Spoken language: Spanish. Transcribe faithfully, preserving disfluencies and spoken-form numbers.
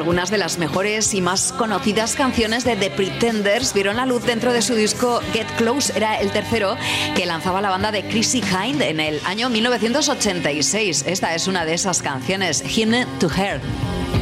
algunas de las mejores y más conocidas canciones de The Pretenders vieron la luz dentro de su disco Get Close. Era el tercero que lanzaba la banda de Chrissie Hynde en el año mil novecientos ochenta y seis. Esta es una de esas canciones, Hymn to Her.